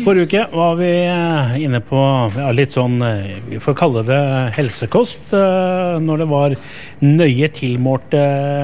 Forrige uke var vi inne på litt sånn, vi får kalle det helsekost, når det var nøye tilmålte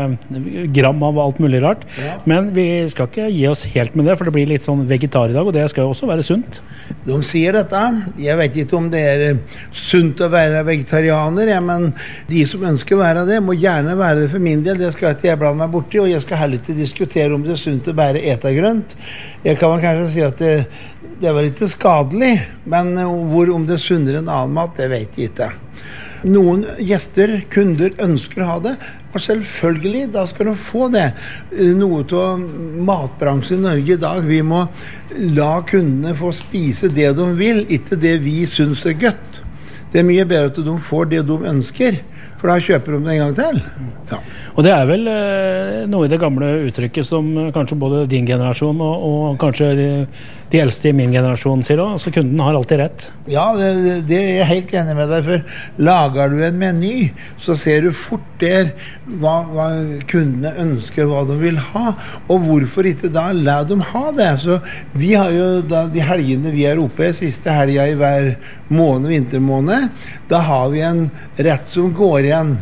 gram av alt mulig rart. Ja. Men vi skal ikke gi oss helt med det, for det blir litt sånn vegetar i dag, og det skal jo også være sunt. De sier dette. Jeg vet ikke om det sunt å være vegetarianer, men de som ønsker å være det, må gjerne være det for min del. Det skal ikke jeg blande meg borti, og jeg skal heller ikke diskutere om det sunt å bare ete grønt. Jeg kan kanskje si at det var litt skadelig, men om det er sunnere enn annen mat, det vet jeg ikke. Noen gjester, kunder, ønsker å ha det, og selvfølgelig, da skal de få det. Noe av matbransjen i Norge i dag, vi må la kundene få spise det de vil, ikke det vi synes er godt. Det er mye bedre at de får det de ønsker, for da kjøper de det en gang til. Ja. Og det er vel noe i det gamle uttrykket som kanskje både din generasjon og kanskje de eldste i min generasjon sier også. Altså kunden har alltid rett. Ja, det er jeg helt enig med deg, for lager du en meny, så ser du fort der hva kundene ønsker, hva de vil ha, og hvorfor ikke da la dem ha det. Så vi har jo da, de helgene vi er oppe, siste helga i hver måned, vintermåned, da har vi en rett som går igjen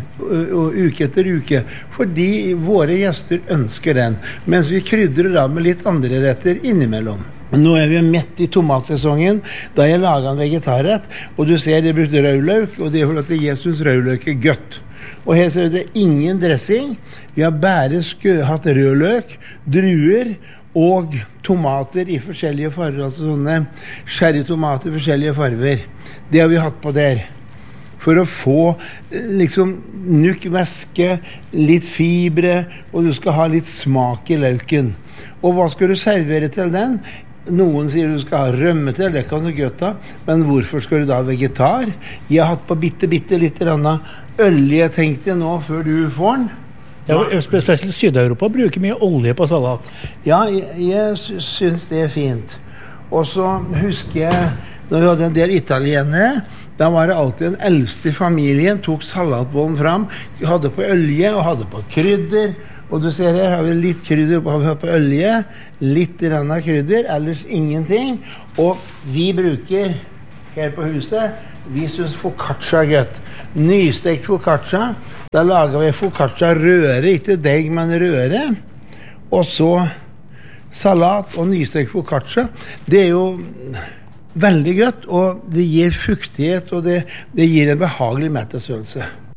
uke etter uke, fordi våre gjester ønsker den, mens vi krydrer da med litt andre retter innimellom. Nå er vi midt i tomatsesongen, da jeg laget en vegetarrett, og du ser jeg brukte rødløk, og det er fordi jeg synes rødløk er godt. Og her ser det ingen dressing, vi har bare hatt rødløk, druer og tomater i forskjellige farger, altså sånne sherrytomater i forskjellige farger. Det har vi hatt på der. For å få liksom nuk væske, litt fibre, og du skal ha litt smak i løken. Og hva skal du servere til den? Noen sier du skal ha rømme til, det kan du godt ha, men hvorfor skal du da vegetar? Jeg har hatt på bitte litt olje, tenkte jeg nå, før du får den. Ja, spesielt Syd-Europa bruker mye olje på salat. Ja, jeg synes det er fint. Og så husker jeg, når vi hadde en del italienere, da var det alltid den eldste i familien, tok salatbollen fram, hadde på olje og hadde på krydder, og du ser her har vi litt krydder på olje, litt rann krydder, ellers ingenting, og vi bruker her på huset, vi synes focaccia er godt. Nystekt focaccia, da lager vi focaccia røre, ikke deg, men røre, og så salat og nystekt focaccia, det er jo veldig godt, og det gir fuktighet, og det gir en behagelig mettefølelse.